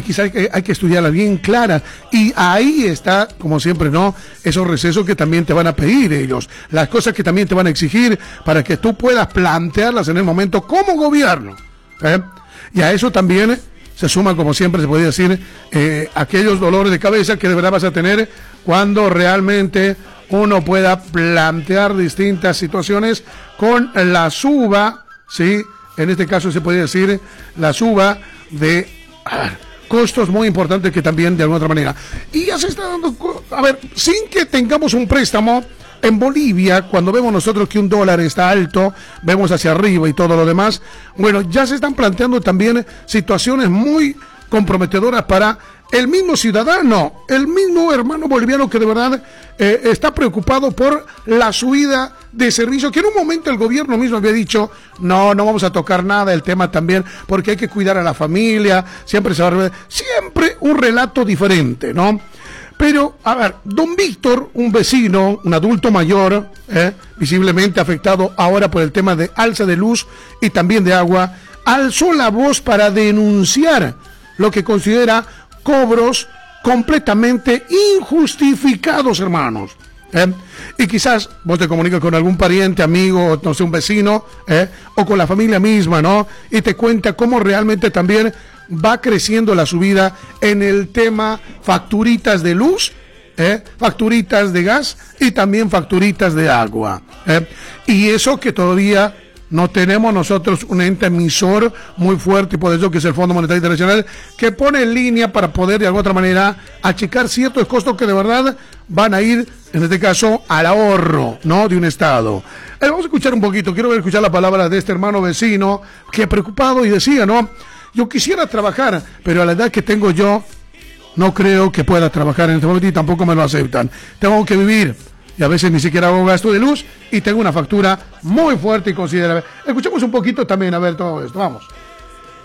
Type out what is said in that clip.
quizás hay que estudiarlas bien claras. Y ahí está, como siempre, ¿no? Esos recesos que también te van a pedir ellos. Las cosas que también te van a exigir para que tú puedas plantearlas en el momento como gobierno. Y a eso también se suma, como siempre se podría decir, aquellos dolores de cabeza que de verdad vas a tener cuando realmente uno pueda plantear distintas situaciones con la suba, ¿sí? En este caso se podría decir la suba de costos muy importantes que también de alguna otra manera. Y ya se está dando, a ver, sin que tengamos un préstamo en Bolivia, cuando vemos nosotros que un dólar está alto, vemos hacia arriba y todo lo demás, bueno, ya se están planteando también situaciones muy comprometedoras para el mismo ciudadano, el mismo hermano boliviano que de verdad está preocupado por la subida de servicios, que en un momento el gobierno mismo había dicho, no vamos a tocar nada, el tema también, porque hay que cuidar a la familia, siempre un relato diferente, ¿no? Pero, a ver, don Víctor, un vecino, un adulto mayor, visiblemente afectado ahora por el tema de alza de luz y también de agua, alzó la voz para denunciar lo que considera cobros completamente injustificados, hermanos. Y quizás vos te comunicas con algún pariente, amigo, no sé, un vecino, o con la familia misma, ¿no? Y te cuenta cómo realmente también va creciendo la subida en el tema facturitas de luz, facturitas de gas y también facturitas de agua. Y eso que todavía no tenemos nosotros un ente emisor muy fuerte, y por eso que es el Fondo Monetario Internacional, que pone en línea para poder de alguna otra manera achicar ciertos costos que de verdad van a ir, en este caso, al ahorro, ¿no?, de un Estado. Vamos a escuchar un poquito, quiero escuchar la palabra de este hermano vecino, que preocupado y decía, ¿no?, yo quisiera trabajar, pero a la edad que tengo yo, no creo que pueda trabajar en este momento y tampoco me lo aceptan. Tengo que vivir. Y a veces ni siquiera hago gasto de luz y tengo una factura muy fuerte y considerable. Escuchemos un poquito también a ver todo esto, vamos.